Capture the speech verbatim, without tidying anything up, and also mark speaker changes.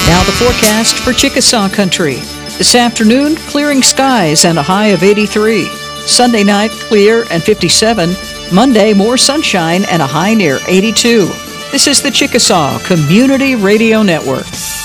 Speaker 1: Now the forecast for Chickasaw Country. This afternoon, clearing skies and a high of eighty-three. Sunday night, clear and fifty-seven. Monday, more sunshine and a high near eighty-two. This is the Chickasaw Community Radio Network.